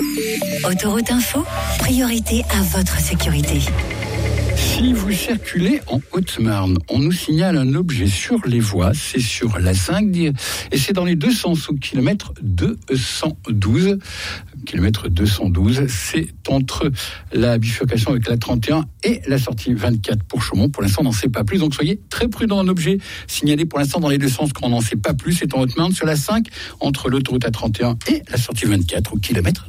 Autoroute Info, priorité à votre sécurité. Si vous circulez en Haute-Marne, on nous signale un objet sur les voies, c'est sur la 5 et c'est dans les deux sens au kilomètre 212. Kilomètre 212, c'est entre la bifurcation avec la 31 et la sortie 24 pour Chaumont. Pour l'instant, on n'en sait pas plus, donc soyez très prudents. Un objet signalé pour l'instant dans les deux sens qu'on n'en sait pas plus, c'est en Haute-Marne sur la 5 entre l'autoroute A31 et la sortie 24 au kilomètre